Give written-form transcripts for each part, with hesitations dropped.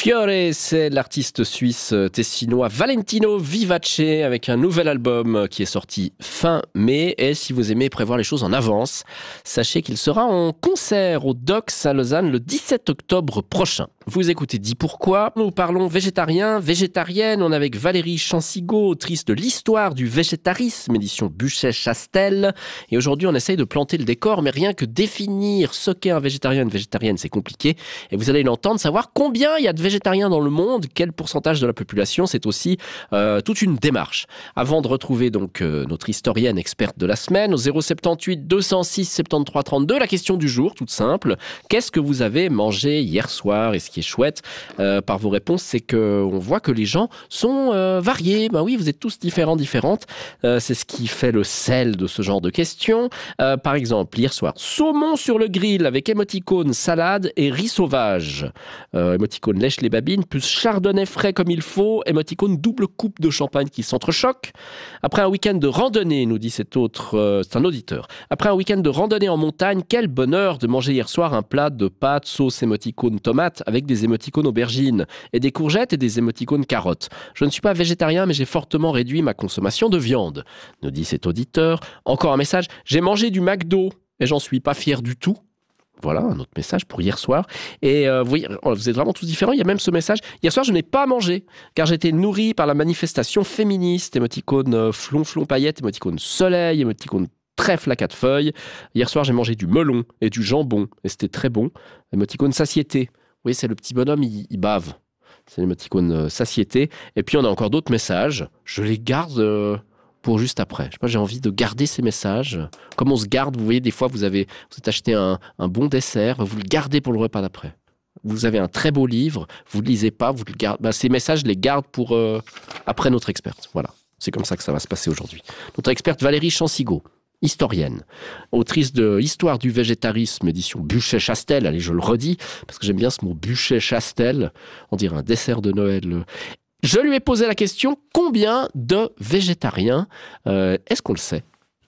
Fiore, c'est l'artiste suisse tessinois Valentino Vivace avec un nouvel album qui est sorti fin mai. Et si vous aimez prévoir les choses en avance, sachez qu'il sera en concert au Dox à Lausanne le 17 octobre prochain. Vous écoutez Dis Pourquoi. Nous parlons végétarien, végétarienne. On est avec Valérie Chansigo, autrice de l'histoire du végétarisme, édition Buchet-Chastel. Et aujourd'hui, on essaye de planter le décor, mais rien que définir ce qu'est un végétarien, une végétarienne, c'est compliqué. Et vous allez l'entendre, savoir combien il y a de végétariens dans le monde, quel pourcentage de la population, c'est aussi toute une démarche. Avant de retrouver donc notre historienne experte de la semaine, au 078 206 73 32, la question du jour, toute simple. Qu'est-ce que vous avez mangé hier soir? Et ce qui est chouette par vos réponses, c'est qu'on voit que les gens sont variés. Ben oui, vous êtes tous différentes. C'est ce qui fait le sel de ce genre de questions. Par exemple, hier soir, saumon sur le grill avec émoticône salade et riz sauvage. Émoticône lèche les babines, plus chardonnay frais comme il faut, émoticône double coupe de champagne qui s'entrechoque. Après un week-end de randonnée, nous dit c'est un auditeur. Après un week-end de randonnée en montagne, quel bonheur de manger hier soir un plat de pâtes, sauce émoticône tomate avec des émoticônes aubergines et des courgettes et des émoticônes carottes. Je ne suis pas végétarien, mais j'ai fortement réduit ma consommation de viande, nous dit cet auditeur. Encore un message, j'ai mangé du McDo et j'en suis pas fier du tout. Voilà, un autre message pour hier soir. Et vous êtes vraiment tous différents. Il y a même ce message. Hier soir, je n'ai pas mangé, car j'étais nourri par la manifestation féministe. Émoticône flonflon paillette, émoticône soleil, émoticône trèfle à 4 feuilles. Hier soir, j'ai mangé du melon et du jambon, et c'était très bon. Émoticône satiété. Oui, c'est le petit bonhomme, il bave. C'est l'émoticône satiété. Et puis, on a encore d'autres messages. Je les garde... pour juste après. Je sais pas, j'ai envie de garder ces messages. Comme on se garde, vous voyez, des fois, vous êtes acheté un bon dessert, vous le gardez pour le repas d'après. Vous avez un très beau livre, vous ne le lisez pas, vous le gardez. Ces messages, je les garde pour après notre experte. Voilà, c'est comme ça que ça va se passer aujourd'hui. Notre experte Valérie Chansigo, historienne, autrice de Histoire du végétarisme, édition Buchet-Chastel. Allez, je le redis, parce que j'aime bien ce mot Buchet-Chastel. On dirait un dessert de Noël. Je lui ai posé la question, combien de végétariens est-ce qu'on le sait?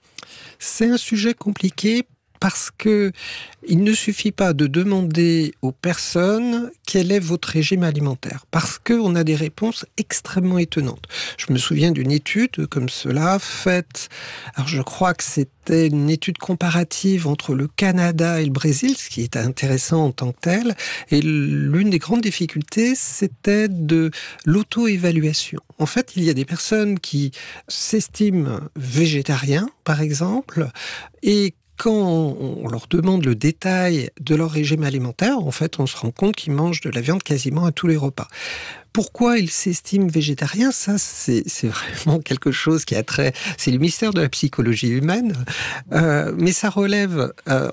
C'est un sujet compliqué parce que il ne suffit pas de demander aux personnes quel est votre régime alimentaire, parce qu'on a des réponses extrêmement étonnantes. Je me souviens d'une étude comme cela faite, alors je crois que c'était une étude comparative entre le Canada et le Brésil, ce qui est intéressant en tant que tel, et l'une des grandes difficultés, c'était de l'auto-évaluation. En fait, il y a des personnes qui s'estiment végétariens, par exemple, et quand on leur demande le détail de leur régime alimentaire, en fait, on se rend compte qu'ils mangent de la viande quasiment à tous les repas. Pourquoi ils s'estiment végétariens? Ça, c'est vraiment quelque chose qui a trait... C'est le mystère de la psychologie humaine, mais ça relève...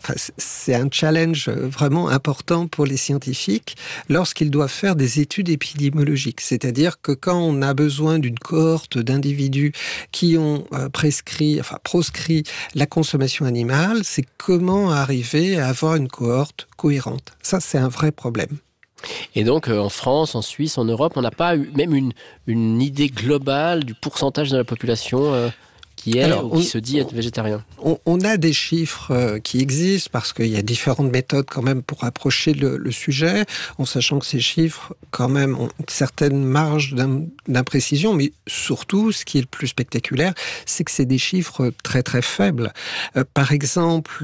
c'est un challenge vraiment important pour les scientifiques lorsqu'ils doivent faire des études épidémiologiques. C'est-à-dire que quand on a besoin d'une cohorte d'individus qui ont proscrit la consommation animale, c'est comment arriver à avoir une cohorte cohérente. Ça, c'est un vrai problème. Et donc, en France, en Suisse, en Europe, on n'a pas eu même une idée globale du pourcentage de la population qui se dit être végétarien. On a des chiffres qui existent parce qu'il y a différentes méthodes quand même pour approcher le sujet, en sachant que ces chiffres quand même ont une certaine marge d'imprécision, mais surtout, ce qui est le plus spectaculaire, c'est que c'est des chiffres très très faibles. Par exemple,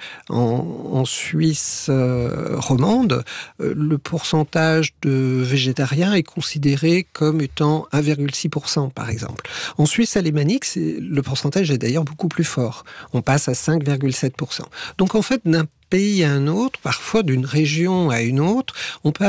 en Suisse romande, le pourcentage de végétariens est considéré comme étant 1,6% par exemple. En Suisse alémanique, le pourcentage est d'ailleurs beaucoup plus fort. On passe à 5,7%. Donc en fait, d'un pays à un autre, parfois d'une région à une autre, on peut